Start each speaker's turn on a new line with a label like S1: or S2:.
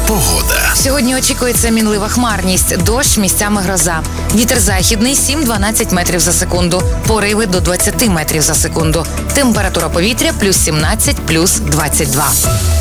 S1: Погода.
S2: Сьогодні очікується мінлива хмарність, дощ, місцями гроза. Вітер західний 7-12 метрів за секунду. Пориви до 20 метрів за секунду. Температура повітря +17, +22.